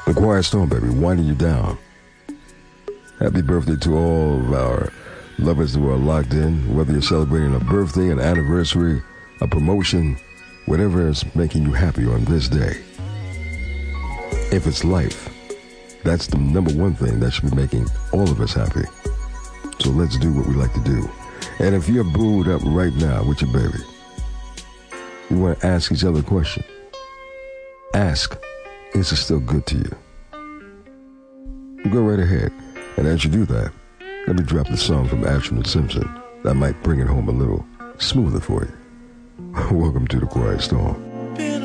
The Quiet Storm, baby, winding you down. Happy birthday to all of our lovers who are locked in, whether you're celebrating a birthday, an anniversary, a promotion, whatever is making you happy on this day. If it's life, that's the number one thing that should be making all of us happy. So let's do what we like to do. And if you're booed up right now with your baby, you want to ask each other a question. Ask, is it still good to you? Go right ahead. And as you do that, let me drop the song from Ashford and Simpson that might bring it home a little smoother for you. Welcome to the Quiet Storm.